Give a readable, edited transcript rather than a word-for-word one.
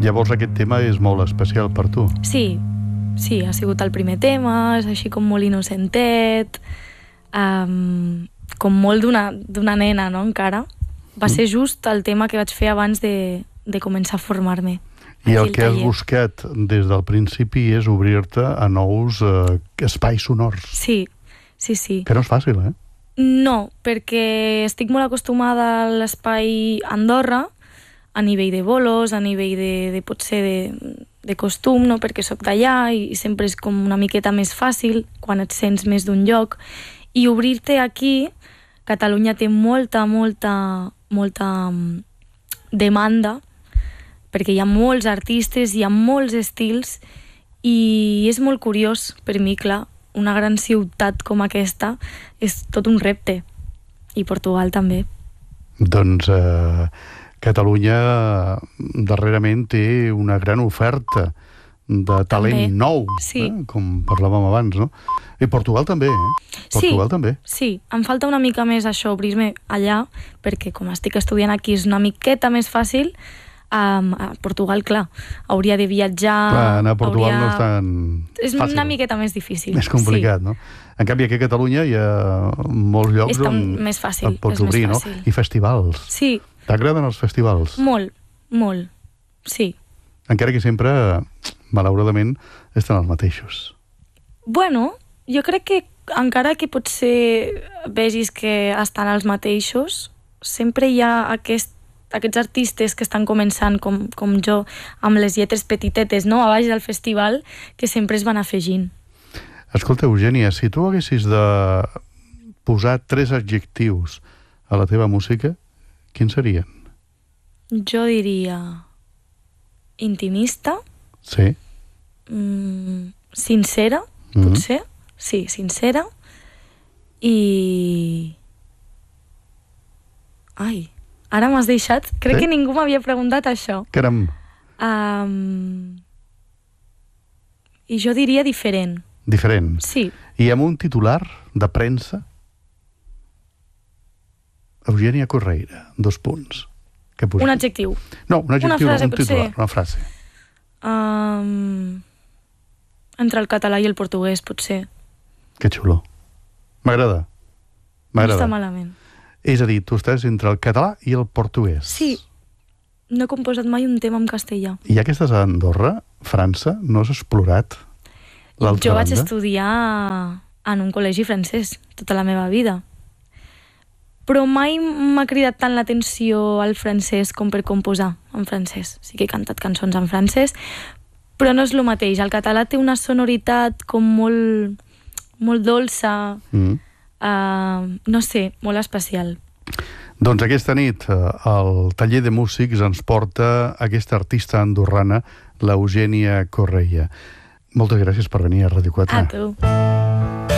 Llavors aquest tema és molt especial per tu. Sí, ha sigut el primer tema, és així com molt innocentet, com molt d'una nena, no?, encara. Va ser just el tema que vaig fer abans de començar a formar-me. I el que has buscat des del principi és obrir-te a nous espais sonors. Sí. Que no és fàcil, eh? No, perquè estic molt acostumada a l'espai Andorra, a nivell de bolos, a nivell de potser de costum, no? Perquè soc d'allà i sempre és com una miqueta més fàcil quan et sents més d'un lloc. I obrir-te aquí, Catalunya té molta demanda, perquè hi ha molts artistes, hi ha molts estils, i és molt curiós per mi, clar, una gran ciutat com aquesta és tot un repte, i Portugal també. Doncs Catalunya darrerament té una gran oferta de talent nou, com parlàvem abans, no? I Portugal també, Portugal també. Sí, em falta una mica més això, obrir-me allà, perquè com estic estudiant aquí és una miqueta més fàcil. A Portugal, clar, hauria de viatjar... Clar, anar a Portugal no és tan és fàcil. Una miqueta més difícil. Més complicat, no? En canvi, aquí a Catalunya hi ha molts llocs on més fàcil, et pots obrir, no? I festivals. Sí. T'agraden els festivals? Molt, sí. Encara que sempre, malauradament, estan els mateixos. Bueno, jo crec que encara que potser vegis que estan els mateixos, sempre hi ha aquests artistes que estan començant, com jo, amb les lletres petitetes, no?, a baix del festival, que sempre es van afegint. Escolta, Eugènia, si tu haguessis de posar 3 adjectius a la teva música, quins serien? Jo diria intimista. Sí. Sincera, potser. Sí, sincera. I... Ai, ara m'has deixat. Crec que ningú m'havia preguntat això. Caram. I jo diria diferent. Diferent. Sí. I amb un titular de premsa? Eugènia Correia, 2 punts. Què posaria? Un adjectiu. No, un adjectiu, una frase, un titular, una frase. Entre el català i el portuguès, potser. Que xulo. M'agrada. No està malament. És a dir, tu estàs entre el català i el portuguès. Sí. No he composat mai un tema en castellà. I ja que estàs a Andorra, França, no has explorat l'altra banda? Jo vaig estudiar en un col·legi francès tota la meva vida. Però mai m'ha cridat tant l'atenció al francès com per composar en francès. Sí que he cantat cançons en francès, però no és el mateix. El català té una sonoritat com molt dolça, no sé, molt especial. Doncs aquesta nit el taller de músics ens porta aquesta artista andorrana, l'Eugènia Correia. Moltes gràcies per venir a Ràdio 4. A tu.